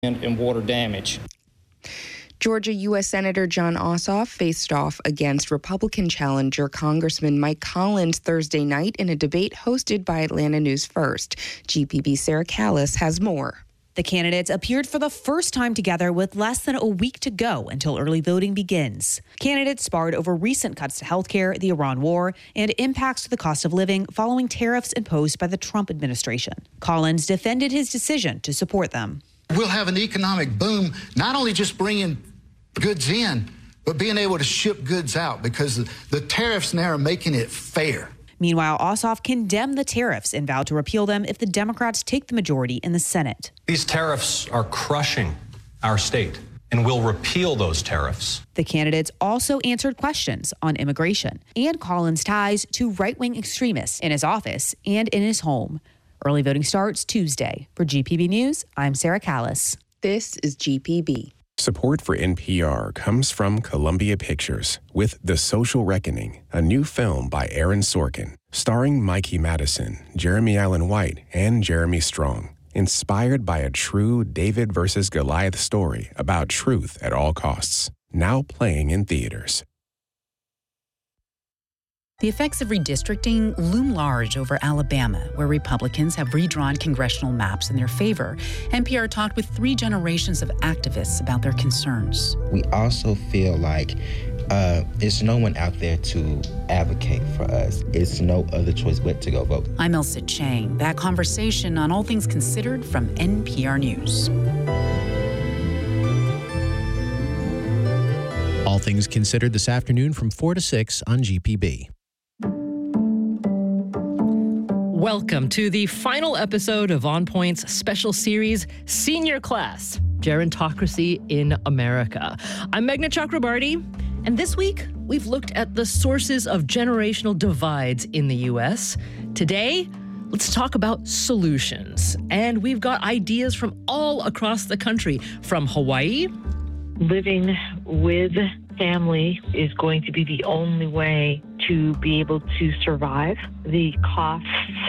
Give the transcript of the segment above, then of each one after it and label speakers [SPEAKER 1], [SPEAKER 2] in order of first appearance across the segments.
[SPEAKER 1] and water damage.
[SPEAKER 2] Georgia U.S. Senator Jon Ossoff faced off against Republican challenger Congressman Mike Collins Thursday night in a debate hosted by Atlanta News First. GPB's Sarah Callis has more.
[SPEAKER 3] The candidates appeared for the first time together with less than a week to go until early voting begins. Candidates sparred over recent cuts to health care, the Iran war, and impacts to the cost of living following tariffs imposed by the Trump administration. Collins defended his decision to support them.
[SPEAKER 4] We'll have an economic boom, not only just bringing goods in, but being able to ship goods out, because the tariffs now are making it fair.
[SPEAKER 3] Meanwhile, Ossoff condemned the tariffs and vowed to repeal them if the Democrats take the majority in the Senate.
[SPEAKER 5] These tariffs are crushing our state, and we'll repeal those tariffs.
[SPEAKER 3] The candidates also answered questions on immigration and Collins' ties to right-wing extremists in his office and in his home. Early voting starts Tuesday. For GPB News, I'm Sarah Callis.
[SPEAKER 2] This is GPB.
[SPEAKER 6] Support for NPR comes from Columbia Pictures with The Social Reckoning, a new film by Aaron Sorkin, starring Mikey Madison, Jeremy Allen White, and Jeremy Strong. Inspired by a true David versus Goliath story about truth at all costs. Now playing in theaters.
[SPEAKER 7] The effects of redistricting loom large over Alabama, where Republicans have redrawn congressional maps in their favor. NPR talked with 3 generations of activists about their concerns.
[SPEAKER 8] We also feel like there's no one out there to advocate for us. It's no other choice but to go vote.
[SPEAKER 7] I'm Elsa Chang. That conversation on All Things Considered from NPR News.
[SPEAKER 9] All Things Considered this afternoon from 4 to 6 on GPB.
[SPEAKER 10] Welcome to the final episode of On Point's special series, Senior Class, Gerontocracy in America. I'm Meghna Chakrabarty, and this week we've looked at the sources of generational divides in the U.S. Today, let's talk about solutions. And we've got ideas from all across the country, from Hawaii.
[SPEAKER 11] Living with family is going to be the only way to be able to survive the costs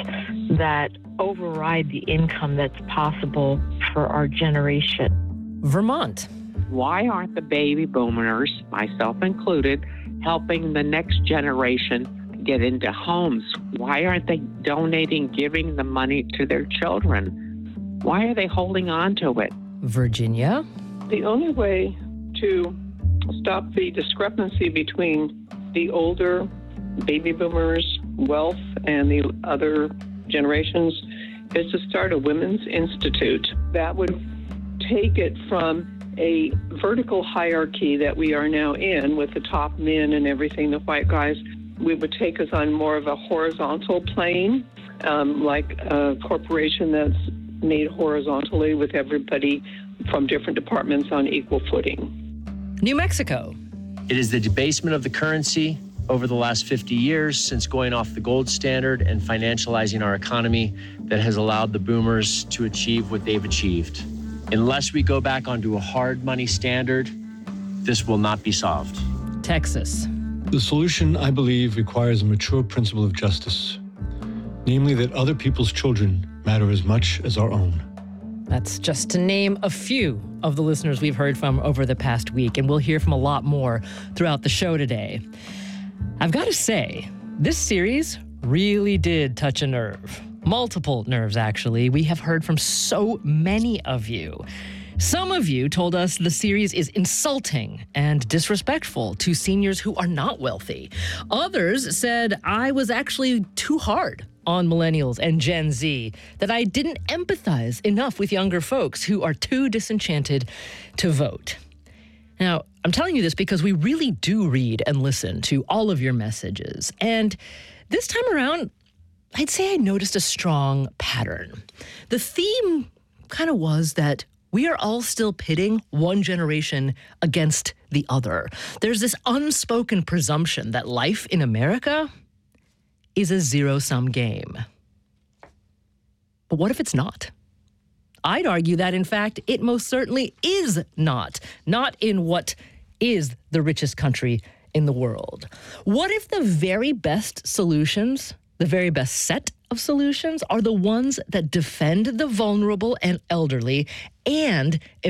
[SPEAKER 11] that override the income that's possible for our generation.
[SPEAKER 10] Vermont.
[SPEAKER 12] Why aren't the baby boomers, myself included, helping the next generation get into homes? Why aren't they donating, giving the money to their children? Why are they holding on to it?
[SPEAKER 10] Virginia.
[SPEAKER 13] The only way to stop the discrepancy between the older baby boomers' wealth and the other generations is to start a women's institute. That would take it from a vertical hierarchy that we are now in with the top men and everything, the white guys. We would take us on more of a horizontal plane, like a corporation that's made horizontally with everybody from different departments on equal footing.
[SPEAKER 10] New Mexico.
[SPEAKER 14] It is the debasement of the currency over the last 50 years since going off the gold standard and financializing our economy that has allowed the boomers to achieve what they've achieved. Unless we go back onto a hard money standard, this will not be solved.
[SPEAKER 10] Texas.
[SPEAKER 15] The solution, I believe, requires a mature principle of justice, namely that other people's children matter as much as our own.
[SPEAKER 10] That's just to name a few of the listeners we've heard from over the past week, and we'll hear from a lot more throughout the show today. I've got to say, this series really did touch a nerve. Multiple nerves, actually. We have heard from so many of you. Some of you told us the series is insulting and disrespectful to seniors who are not wealthy. Others said I was actually too hard on millennials and Gen Z, that I didn't empathize enough with younger folks who are too disenchanted to vote. Now, I'm telling you this because we really do read and listen to all of your messages. And this time around, I'd say I noticed a strong pattern. The theme kind of was that we are all still pitting one generation against the other. There's this unspoken presumption that life in America is a zero-sum game. But what if it's not? I'd argue that, in fact, it most certainly is not in what is the richest country in the world. What if the very best solutions The very best set of solutions are the ones that defend the vulnerable and elderly and